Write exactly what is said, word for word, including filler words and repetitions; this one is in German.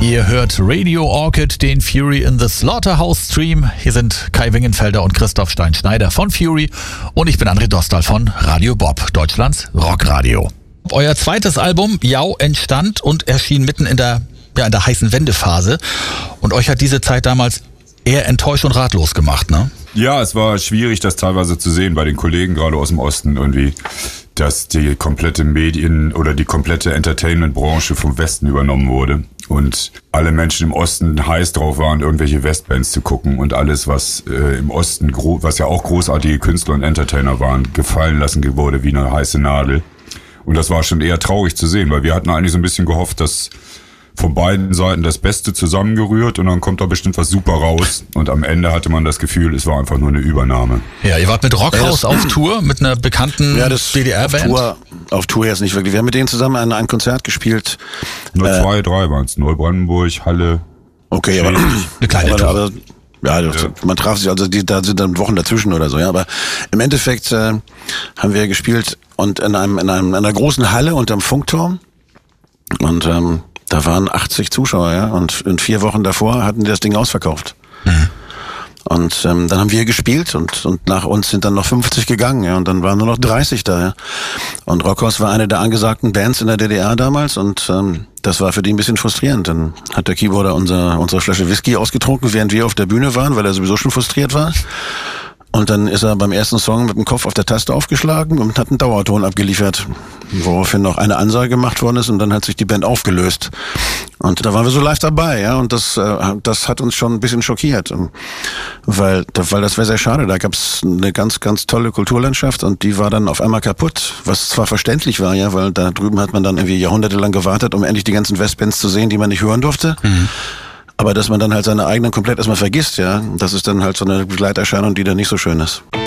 Ihr hört Radio Orchid, den Fury in the Slaughterhouse Stream. Hier sind Kai Wingenfelder und Christoph Stein-Schneider von Fury und ich bin André Dostal von Radio Bob, Deutschlands Rockradio. Euer zweites Album, Jau, entstand und erschien mitten in der, ja, in der heißen Wendephase und euch hat diese Zeit damals eher enttäuscht und ratlos gemacht, ne? Ja, es war schwierig, das teilweise zu sehen bei den Kollegen, gerade aus dem Osten irgendwie, dass die komplette Medien- oder die komplette Entertainment-Branche vom Westen übernommen wurde und alle Menschen im Osten heiß drauf waren, irgendwelche Westbands zu gucken und alles, was äh, im Osten, gro- was ja auch großartige Künstler und Entertainer waren, gefallen lassen wurde wie eine heiße Nadel. Und das war schon eher traurig zu sehen, weil wir hatten eigentlich so ein bisschen gehofft, dass von beiden Seiten das Beste zusammengerührt und dann kommt da bestimmt was super raus. Und am Ende hatte man das Gefühl, es war einfach nur eine Übernahme. Ja, ihr wart mit Rockhaus ja, auf Tour, mit einer bekannten ja, das D D R-Band. Auf Tour, auf Tour jetzt nicht wirklich. Wir haben mit denen zusammen ein, ein Konzert gespielt. Nur äh, zwei, drei waren es. Neubrandenburg, Halle. Okay, aber eine kleine aber, Tour. Aber, ja, das, ja, man traf sich, also die, da sind dann Wochen dazwischen oder so, ja. Aber im Endeffekt äh, haben wir gespielt und in einem, in einem, in einer großen Halle unterm Funkturm. Und ähm, da waren achtzig Zuschauer, ja, und in vier Wochen davor hatten die das Ding ausverkauft. Mhm. Und ähm, dann haben wir gespielt und und nach uns sind dann noch fünfzig gegangen, ja, und dann waren nur noch dreißig da, ja. Und Rockhaus war eine der angesagten Bands in der D D R damals und ähm, das war für die ein bisschen frustrierend. Dann hat der Keyboarder unser, unsere Flasche Whisky ausgetrunken, während wir auf der Bühne waren, weil er sowieso schon frustriert war. Und dann ist er beim ersten Song mit dem Kopf auf der Taste aufgeschlagen und hat einen Dauerton abgeliefert, woraufhin noch eine Ansage gemacht worden ist und dann hat sich die Band aufgelöst. Und da waren wir so live dabei, ja, und das äh, das hat uns schon ein bisschen schockiert, weil weil das wäre sehr schade. Da gab's eine ganz ganz tolle Kulturlandschaft und die war dann auf einmal kaputt, was zwar verständlich war, ja, weil da drüben hat man dann irgendwie jahrhundertelang gewartet, um endlich die ganzen Westbands zu sehen, die man nicht hören durfte. Mhm. Aber dass man dann halt seine eigenen komplett erstmal vergisst, ja, das ist dann halt so eine Begleiterscheinung, die dann nicht so schön ist.